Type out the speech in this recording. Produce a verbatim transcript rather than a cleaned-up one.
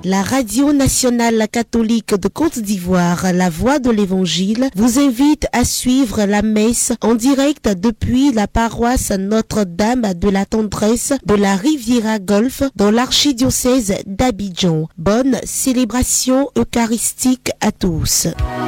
La radio nationale catholique de Côte d'Ivoire, La Voix de l'Évangile, vous invite à suivre la messe en direct depuis la paroisse Notre-Dame de la Tendresse de la Riviera Golfe dans l'archidiocèse d'Abidjan. Bonne célébration eucharistique à tous.